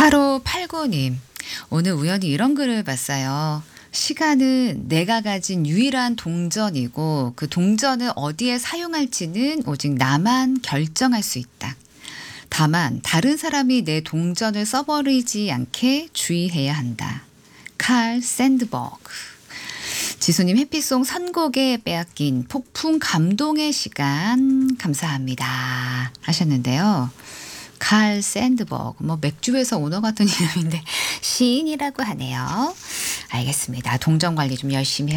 8589님, 오늘 우연히 이런 글을 봤어요. 시간은 내가 가진 유일한 동전이고 그 동전을 어디에 사용할지는 오직 나만 결정할 수 있다. 다만 다른 사람이 내 동전을 써버리지 않게 주의해야 한다. 칼 샌드버그. 지수님 해피송 선곡에 빼앗긴 폭풍 감동의 시간 감사합니다 하셨는데요. 칼 샌드버그, 뭐 맥주회사 오너 같은 이름인데 시인이라고 하네요. 알겠습니다. 동전 관리 좀 열심히